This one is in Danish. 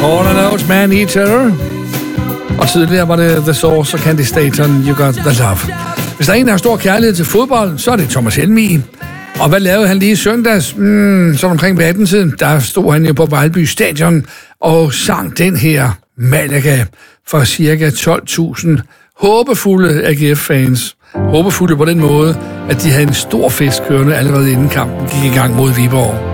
Corner Notes Man Eater. Og tidligere var det The Source og Candy Staton, You Got The Love. Hvis der er en, der har stor kærlighed til fodbold, så er det Thomas Helmig. Og hvad lavede han lige i søndags? Så omkring på 18-tiden, der stod han jo på Vejlby Stadion og sang den her Malaga for ca. 12.000 håbefulde AGF-fans. Håbefulde på den måde, at de havde en stor fest kørende allerede inden kampen gik i gang mod Viborg.